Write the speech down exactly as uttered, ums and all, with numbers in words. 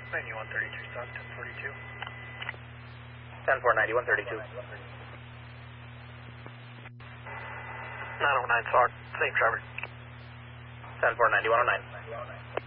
ninety-one thirty-two stock, ten forty-two. ten four, ninety-one thirty-two. nine oh nine stock, same Trevor. ten four, ninety-one oh nine.